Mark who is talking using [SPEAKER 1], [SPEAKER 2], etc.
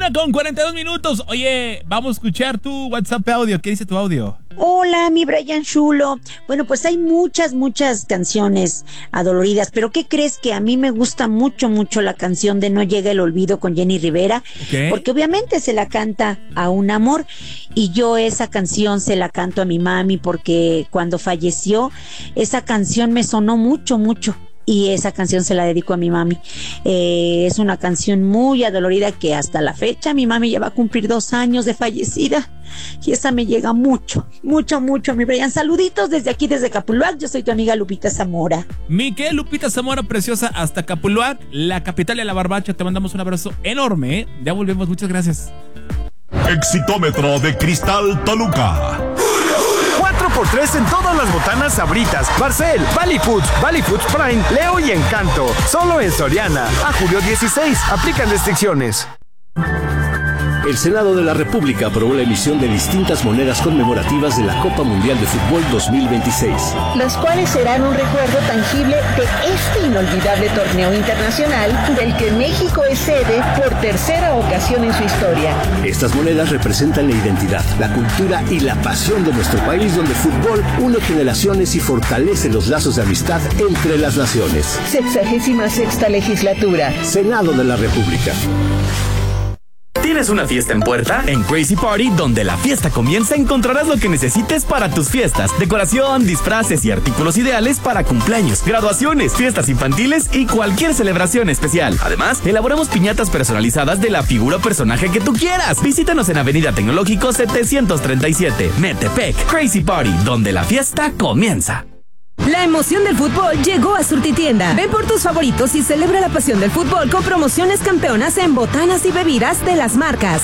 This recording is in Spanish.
[SPEAKER 1] 1:42. Oye, vamos a escuchar tu WhatsApp audio. ¿Qué dice tu audio?
[SPEAKER 2] Hola, mi Brian Chulo. Bueno, pues hay muchas canciones adoloridas, pero ¿qué crees? Que a mí me gusta mucho la canción de No llega el olvido con Jenny Rivera, porque obviamente se la canta a un amor, y yo esa canción se la canto a mi mami, porque cuando falleció, esa canción me sonó mucho, y esa canción se la dedico a mi mami. Es una canción muy adolorida que hasta la fecha mi mami ya va a cumplir 2 años de fallecida, y esa me llega mucho, mi Brian. Saluditos desde aquí, desde Capuluac. Yo soy tu amiga Lupita Zamora.
[SPEAKER 1] Miquel, Lupita Zamora, preciosa, hasta Capuluac, la capital de la barbacha. Te mandamos un abrazo enorme, ¿eh? Ya volvemos, muchas gracias.
[SPEAKER 3] Exitómetro de Cristal Toluca.
[SPEAKER 4] 4x3 en todas las botanas Sabritas, Barcel, Valley Foods Prime, Leo y Encanto. Solo en Soriana. A julio 16. Aplican restricciones.
[SPEAKER 5] El Senado de la República aprobó la emisión de distintas monedas conmemorativas de la Copa Mundial de Fútbol 2026.
[SPEAKER 6] Las cuales serán un recuerdo tangible de este inolvidable torneo internacional del que México es sede por tercera ocasión en su historia.
[SPEAKER 5] Estas monedas representan la identidad, la cultura y la pasión de nuestro país, donde el fútbol une generaciones y fortalece los lazos de amistad entre las naciones.
[SPEAKER 6] 66ª legislatura.
[SPEAKER 5] Senado de la República.
[SPEAKER 7] ¿Tienes una fiesta en puerta? En Crazy Party, donde la fiesta comienza, encontrarás lo que necesites para tus fiestas. Decoración, disfraces y artículos ideales para cumpleaños, graduaciones, fiestas infantiles y cualquier celebración especial. Además, elaboramos piñatas personalizadas de la figura o personaje que tú quieras. Visítanos en Avenida Tecnológico 737, Metepec. Crazy Party, donde la fiesta comienza.
[SPEAKER 8] La emoción del fútbol llegó a Surtitienda. Ven por tus favoritos y celebra la pasión del fútbol con promociones campeonas en botanas y bebidas de las marcas